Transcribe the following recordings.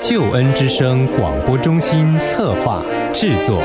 救恩之声广播中心策划制作。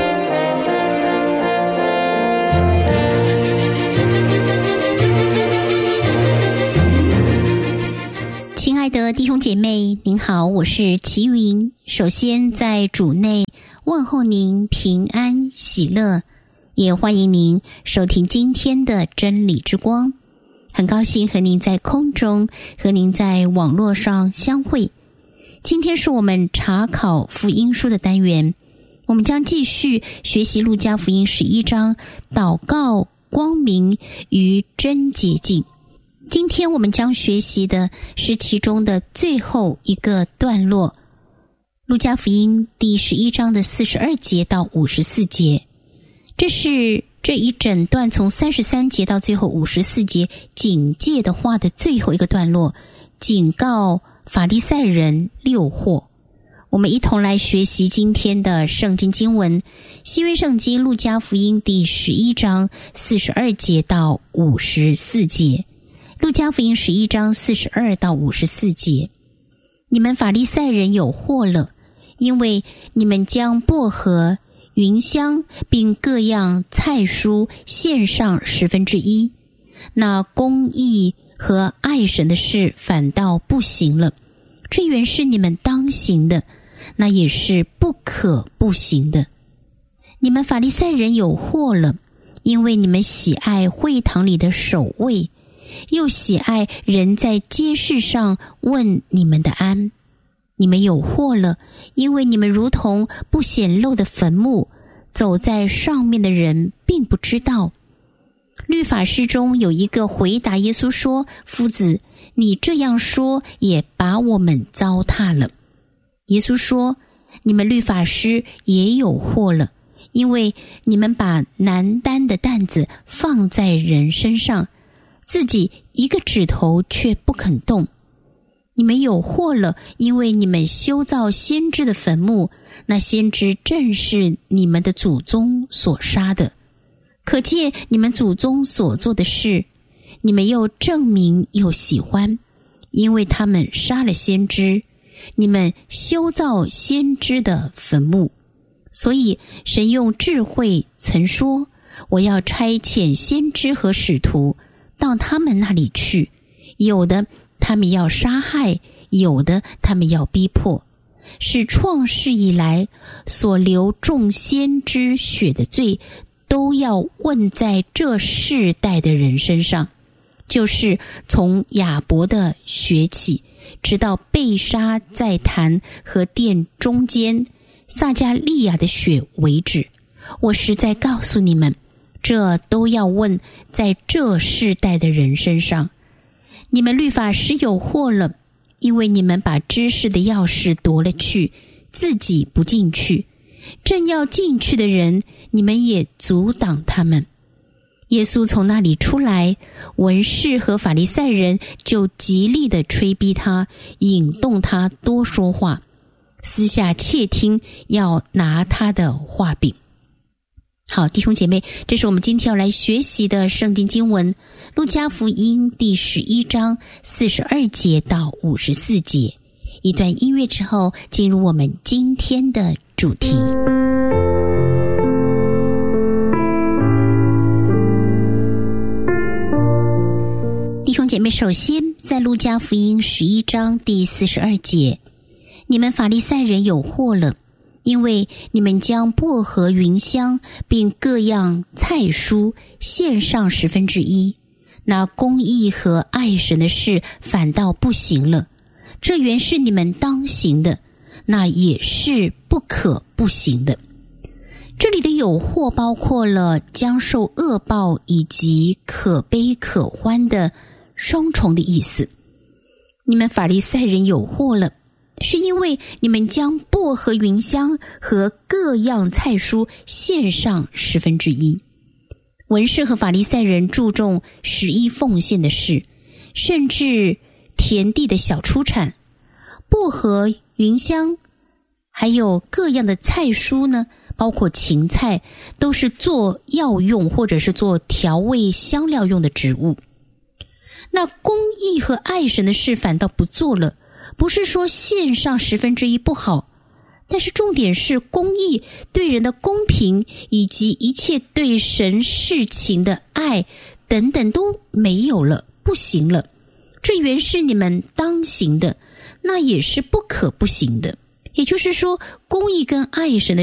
亲爱的弟兄姐妹，您好，我是齐云。首先在主内问候您平安喜乐，也欢迎您收听今天的真理之光。很高兴和您在空中，和您在网络上相会。今天是我们查考福音书的单元，我们将继续学习路加福音11章，祷告光明与真洁净。今天我们将学习的是其中的最后一个段落，路加福音第11章的42节到54节。这是这一整段从33节到最后54节警戒的话的最后一个段落，警告法利赛人六祸。我们一同来学习今天的圣经经文，新约圣经路加福音第11章42节到54节。路加福音11章42到54节。你们法利赛人有祸了，因为你们将薄荷、芸香并各样菜蔬献上1/10，那公义和爱神的事反倒不行了。这原是你们当行的，那也是不可不行的。你们法利赛人有祸了，因为你们喜爱会堂里的守卫，又喜爱人在街市上问你们的安。你们有祸了，因为你们如同不显露的坟墓，走在上面的人并不知道。律法师中有一个回答耶稣说：夫子，你这样说也把我们糟蹋了。耶稣说：你们律法师也有祸了，因为你们把难担的担子放在人身上，自己一个指头却不肯动。你们有祸了，因为你们修造先知的坟墓，那先知正是你们的祖宗所杀的。可见你们祖宗所做的事，你们又证明又喜欢，因为他们杀了先知，你们修造先知的坟墓。所以神用智慧曾说：我要差遣先知和使徒到他们那里去，有的他们要杀害，有的他们要逼迫，使创世以来所流众先知血的罪都要问在这世代的人身上，就是从亚伯的血起，直到被杀在坛和殿中间撒加利亚的血为止。我实在告诉你们，这都要问在这世代的人身上。你们律法师有祸了，因为你们把知识的钥匙夺了去，自己不进去，正要进去的人，你们也阻挡他们。耶稣从那里出来，文士和法利赛人就极力地催逼他，引动他多说话，私下窃听，要拿他的话柄。好，弟兄姐妹，这是我们今天要来学习的圣经经文，路加福音第11章42节到54节。一段音乐之后，进入我们今天的主题。弟兄姐妹，首先在路加福音11章第42节，你们法利赛人有祸了，因为你们将薄荷、芸香并各样菜蔬献上1/10，那公义和爱神的事反倒不行了。这原是你们当行的，那也是不可不行的。这里的有祸包括了将受恶报以及可悲可欢的双重的意思。你们法利赛人有祸了，是因为你们将薄荷、芸香和各样菜蔬献上1/10。文士和法利赛人注重11奉献的事，甚至田地的小出产。薄荷、芸香还有各样的菜蔬呢，包括芹菜，都是做药用或者是做调味香料用的植物。那公义和爱神的事反倒不做了， 不是说线上1/10不好，但是重点是公义、对人的公平，以及一切对神事情的爱等等都没有了，不行了。这原是你们当行的，那也是不可不行的。也就是说，公义跟爱神的